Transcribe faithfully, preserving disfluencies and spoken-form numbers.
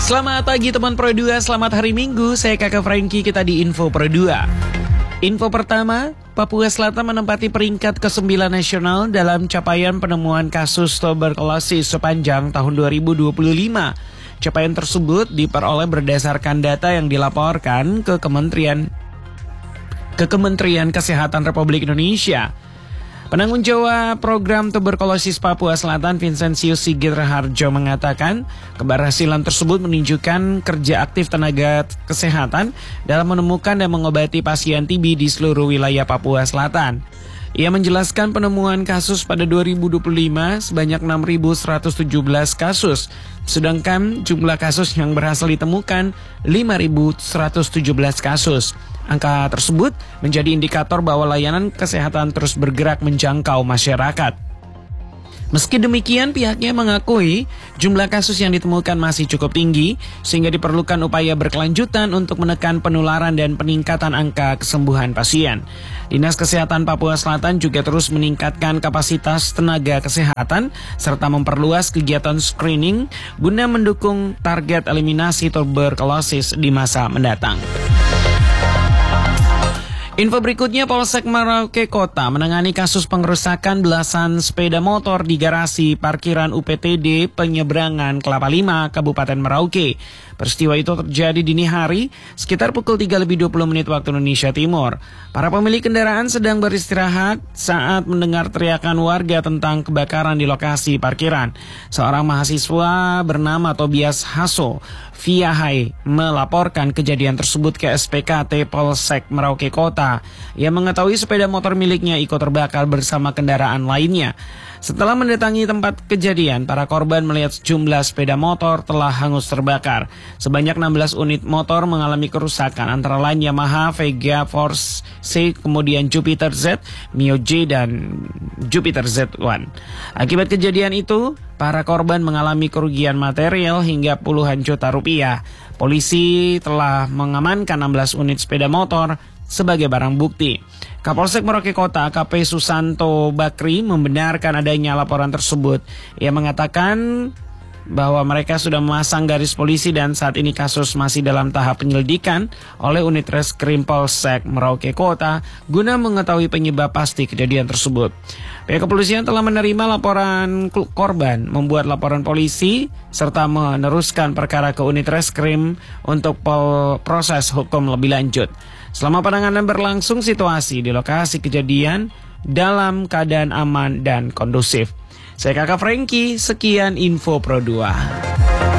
Selamat pagi teman Pro dua, selamat hari Minggu. Saya Kakak Frankie, kita di Info Pro dua. Info pertama, Papua Selatan menempati peringkat kesembilan nasional dalam capaian penemuan kasus tuberkulosis sepanjang tahun dua ribu dua puluh lima. Capaian tersebut diperoleh berdasarkan data yang dilaporkan ke Kementerian ke Kementerian Kesehatan Republik Indonesia. Penanggung jawab program tuberkulosis Papua Selatan, Vincentius Sigit Raharjo, mengatakan keberhasilan tersebut menunjukkan kerja aktif tenaga kesehatan dalam menemukan dan mengobati pasien T B di seluruh wilayah Papua Selatan. Ia menjelaskan penemuan kasus pada dua ribu dua puluh lima sebanyak enam ribu seratus tujuh belas kasus, sedangkan jumlah kasus yang berhasil ditemukan lima ribu seratus tujuh belas kasus. Angka tersebut menjadi indikator bahwa layanan kesehatan terus bergerak menjangkau masyarakat. Meski demikian, pihaknya mengakui jumlah kasus yang ditemukan masih cukup tinggi, sehingga diperlukan upaya berkelanjutan untuk menekan penularan dan peningkatan angka kesembuhan pasien. Dinas Kesehatan Papua Selatan juga terus meningkatkan kapasitas tenaga kesehatan, serta memperluas kegiatan screening guna mendukung target eliminasi tuberkulosis di masa mendatang. Info berikutnya, Polsek Merauke Kota menangani kasus pengerusakan belasan sepeda motor di garasi parkiran U P T D Penyeberangan Kelapa Lima, Kabupaten Merauke. Peristiwa itu terjadi dini hari sekitar pukul tiga lebih dua puluh menit waktu Indonesia Timur. Para pemilik kendaraan sedang beristirahat saat mendengar teriakan warga tentang kebakaran di lokasi parkiran. Seorang mahasiswa bernama Tobias Haso Viahai melaporkan kejadian tersebut ke S P K T Polsek Merauke Kota. Ia mengetahui sepeda motor miliknya ikut terbakar bersama kendaraan lainnya. Setelah mendatangi tempat kejadian, para korban melihat sejumlah sepeda motor telah hangus terbakar. Sebanyak enam belas unit motor mengalami kerusakan, antara lain Yamaha Vega Force C, kemudian Jupiter Z, Mio J, dan Jupiter Z satu. Akibat kejadian itu, para korban mengalami kerugian material hingga puluhan juta rupiah. Polisi telah mengamankan enam belas unit sepeda motor sebagai barang bukti. Kapolsek Merauke Kota A K P Susanto Bakri membenarkan adanya laporan tersebut. Ia mengatakan bahwa mereka sudah memasang garis polisi dan saat ini kasus masih dalam tahap penyelidikan oleh unit reskrim Polsek Merauke Kota guna mengetahui penyebab pasti kejadian tersebut. Pihak kepolisian telah menerima laporan korban, membuat laporan polisi serta meneruskan perkara ke unit reskrim untuk proses hukum lebih lanjut. Selama penanganan berlangsung, situasi di lokasi kejadian dalam keadaan aman dan kondusif. Saya Kakak Frankie, sekian Info Pro dua.